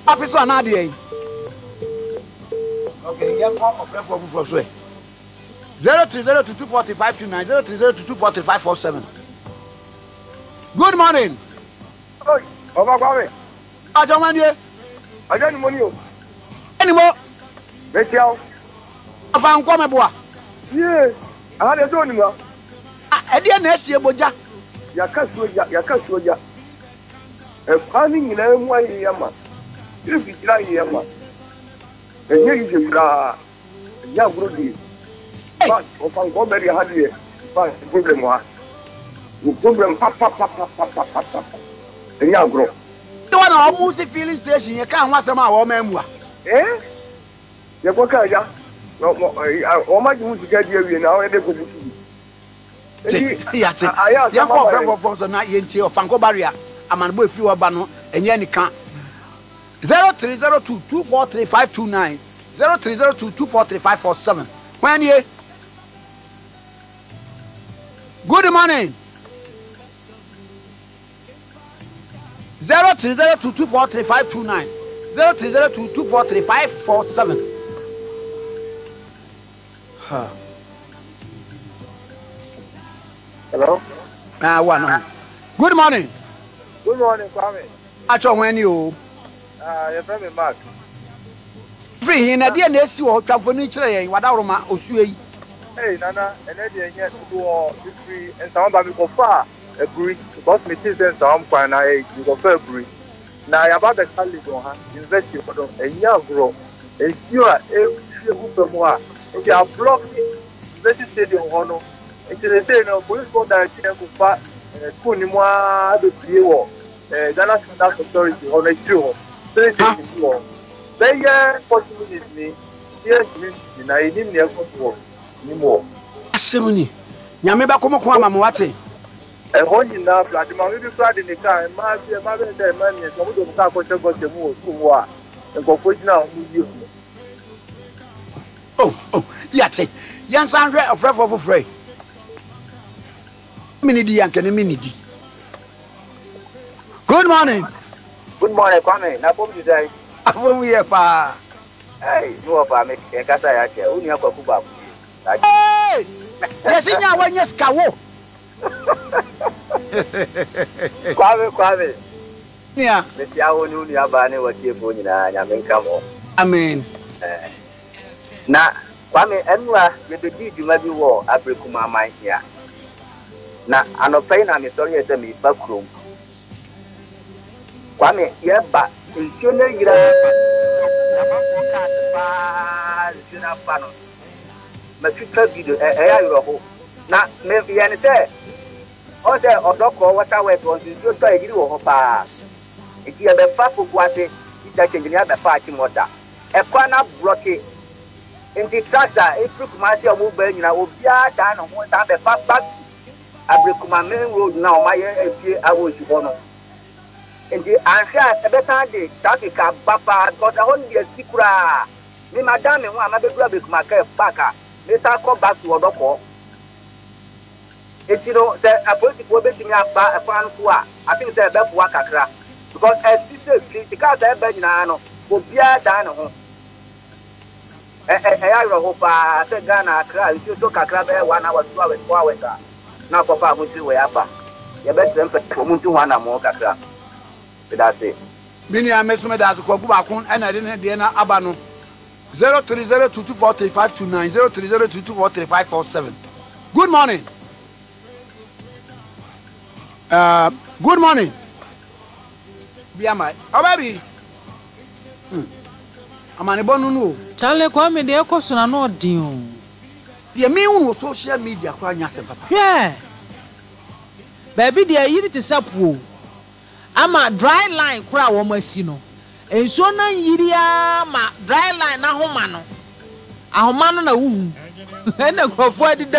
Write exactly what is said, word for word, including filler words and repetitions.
Happy so another. Okay, yeah, for for for so. Zero three zero two two forty five two nine zero three zero two two forty five four seven. Good morning. Oh, Oba Kwame. Ajo manie. Ajo ni money o. Animo. Betiao. Afa nko meboa. Ye. Aha de so ni mo. Ah, e de na esie boja. Ya kaso ya, ya kaso ya. E kwani nyina mu ayi yama. Ifi kira yi yama. E ye yi jefra. Ya gro di. Ba, o fa nko beri ha de. Ba, problem wa. No problem pa pa pa pa pa pa pa. E ya gro. The one of music filling station, you can't want some of our men. Eh? You go ka ya. No, o ma ju mu ga dia wi na o de ko butu. Yeah, yeah, for for so na yenti of Fanko barrier. Aman boy fi wa ba no enye nika. zero three zero two two four three five two nine zero three zero two two four three five four seven. When you good morning. zero three zero two two four three five two nine zero three zero two two four three five four seven. Huh. Hello? Ah, uh, one. Good morning. Good morning, Kwame. Acho when you Ah, your friend Mark. Free in a D N A C or Trafonitre, Wadaroma, Osue. Hey, Nana, and then you get to do free and some of them go far. Agree. Because me is and some kind I you go for agree. Now about the Cali go ha, invest you for a year grow. And you are a who more. If you are blocking, let's say the honor. And they say no, police go that you go far. School ni moi de prier wo. Eh, Ghana State Authority on a show. Say it is war. Say yeah, forty minutes ni. Yes, ni na ini ni go to ni more. Asemuni. Nyame ba komo kwa mama wate. E ho nyina flat ma we bi flat ni kan ma bi ma be dey ma ni so mo do ka ko che go che mu o mu a nko ko jina mu yi. Oh, oh, yate. Yan san hwe ofre for free. Minidi yanke ni minidi. Good morning. Good morning, Kwame. Na bom didai. Afo mu ye pa. Hey, no pa me e kasa ya che. Uni akwa kuba ku. Hey! Yesinya wanye skawo. Kwame, Kwame. Nia. Me tia woni uni aba ne watie fo nyina nya me nka mo. Amen. Eh. Na Kwame enwa ye be di djuma bi wo abrekuma man hia. Na anopai na me sori ese me ba krom. Kwame ye ba nsione yira na ba ko ka ba jina pano. Me fika video e e ayro ho. Na me ye ne se o de odoko water wet on the so to egiri wo ho pa. Eki e be fa fofu ate ita change ya be fa achi motor. E kwa na block Inti tractor e prukuma se omo ba nyina obi ada na ho ta be fa back abrekuma main road na o ma ye efie awosi ho no. Inti anhia e beta de traffic ababa god ho ndi sikura. Ni madam ho ama be dura abrekuma ka baka. Me ta ko back to odoko. Eti no se apoliti ko be timi apa afan ko a I think say be fo kakra because e ti se critical say be nyina no obi ada na ho. Eh eh eh ayro ho pa se Ghana akra you so kakra be one hour two hours four hours na ko pa mo ti we apa ye be trem pe mo ti wana mo kakra be that say Mini amesome das ko gu ba kun na de na de na aba no zero three zero two two four three five two nine zero three zero two two four three five four seven. Good morning. Uh good morning. Biamai. Oh baby. Hmm. Amani bonu no. Chale Kwame de ekoso na no odin o. Ye me unu social media kwa nya sem papa. Hwe. Baby de yiri te sapuo. Ama dry line kura wo masi no. Enso na yiri ama dry line na homa no. Ahoma no na wu. Na krofo adi